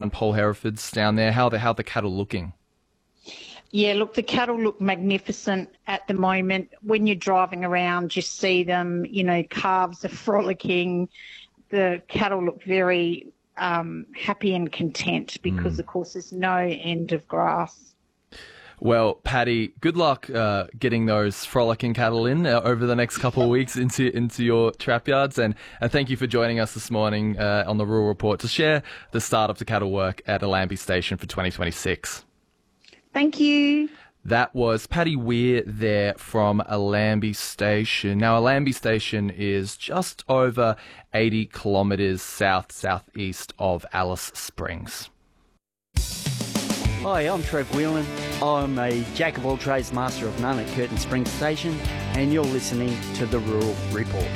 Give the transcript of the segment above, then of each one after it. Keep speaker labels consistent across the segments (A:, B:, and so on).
A: and Paul Herefords down there. How are the cattle looking?
B: Yeah, look, the cattle look magnificent at the moment. When you're driving around, you see them, calves are frolicking. The cattle look very happy and content because, of course, there's no end of grass.
A: Well, Paddy, good luck getting those frolicking cattle in over the next couple of weeks into your trap yards. And thank you for joining us this morning on the Rural Report to share the start of the cattle work at Allambie Station for 2026.
B: Thank you.
A: That was Paddy Weir there from Allambie Station. Now, Allambie Station is just over 80 kilometres southeast of Alice Springs.
C: Hi, I'm Trev Whelan. I'm a jack of all trades, master of none at Curtin Springs Station, and you're listening to the Rural Report.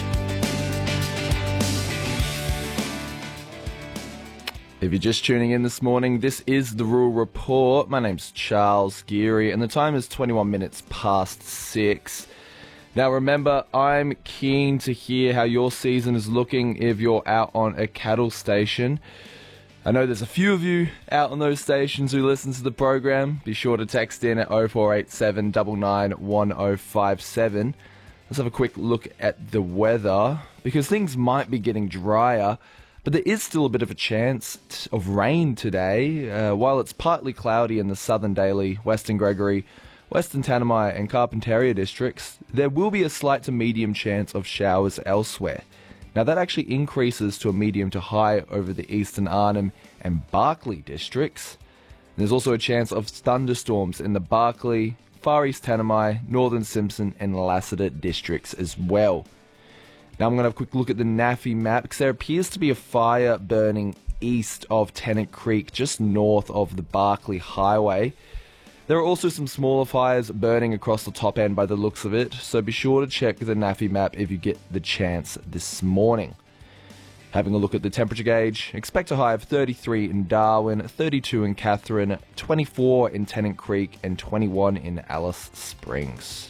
A: If you're just tuning in this morning, this is the Rural Report. My name's Charles Geary, and the time is 21 minutes past 6. Now remember, I'm keen to hear how your season is looking if you're out on a cattle station. I know there's a few of you out on those stations who listen to the program. Be sure to text in at 0487 991057. Let's have a quick look at the weather, because things might be getting drier, but there is still a bit of a chance of rain today. While it's partly cloudy in the Southern Daly, Western Gregory, Western Tanami and Carpentaria districts, there will be a slight to medium chance of showers elsewhere. Now that actually increases to a medium to high over the Eastern Arnhem and Barkly districts. There's also a chance of thunderstorms in the Barkly, Far East Tanami, Northern Simpson and Lassiter districts as well. Now I'm going to have a quick look at the NAFI map, because there appears to be a fire burning east of Tennant Creek, just north of the Barkly Highway. There are also some smaller fires burning across the top end by the looks of it, so be sure to check the NAFI map if you get the chance this morning. Having a look at the temperature gauge, expect a high of 33 in Darwin, 32 in Katherine, 24 in Tennant Creek and 21 in Alice Springs.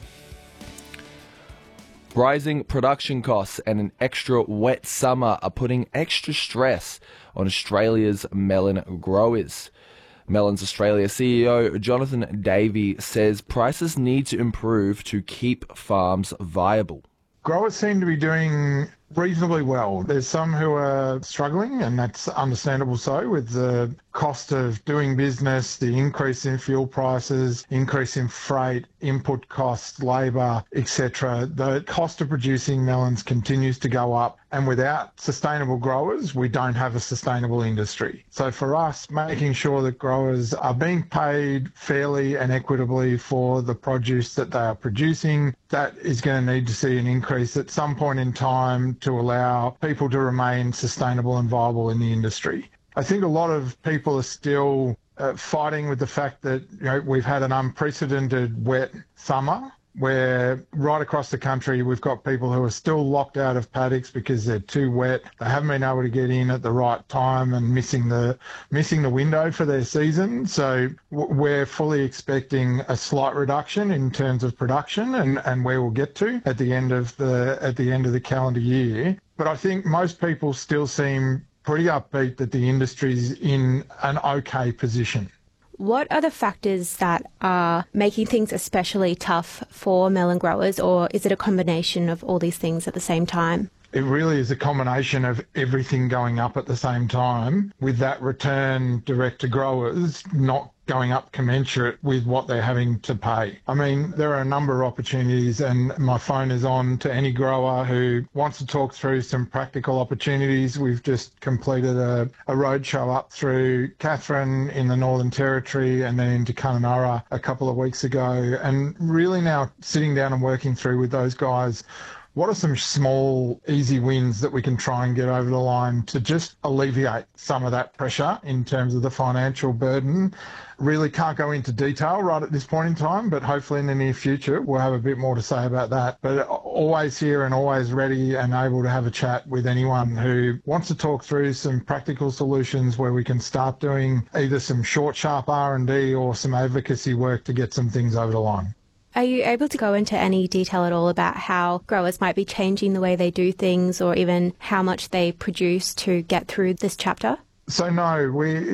A: Rising production costs and an extra wet summer are putting extra stress on Australia's melon growers. Melons Australia CEO Jonathan Davey says prices need to improve to keep farms viable.
D: Growers seem to be doing reasonably well. There's some who are struggling, and that's understandable so, with the cost of doing business, the increase in fuel prices, increase in freight, input costs, labour, etc. The cost of producing melons continues to go up, and without sustainable growers, we don't have a sustainable industry. So for us, making sure that growers are being paid fairly and equitably for the produce that they are producing, that is going to need to see an increase at some point in time to allow people to remain sustainable and viable in the industry. I think a lot of people are still fighting with the fact that we've had an unprecedented wet summer, where right across the country we've got people who are still locked out of paddocks because they're too wet. They haven't been able to get in at the right time and missing the window for their season. So we're fully expecting a slight reduction in terms of production and where we'll get to at the end of the calendar year. But I think most people still seem pretty upbeat that the industry's in an okay position.
E: What are the factors that are making things especially tough for melon growers, or is it a combination of all these things at the same time?
D: It really is a combination of everything going up at the same time, with that return direct to growers not going up commensurate with what they're having to pay. I mean, there are a number of opportunities, and my phone is on to any grower who wants to talk through some practical opportunities. We've just completed a roadshow up through Katherine in the Northern Territory and then into Kununurra a couple of weeks ago, and really now sitting down and working through with those guys what are some small, easy wins that we can try and get over the line to just alleviate some of that pressure in terms of the financial burden. Really can't go into detail right at this point in time, but hopefully in the near future we'll have a bit more to say about that. But always here and always ready and able to have a chat with anyone who wants to talk through some practical solutions where we can start doing either some short, sharp R&D or some advocacy work to get some things over the line.
E: Are you able to go into any detail at all about how growers might be changing the way they do things, or even how much they produce to get through this chapter?
D: So no,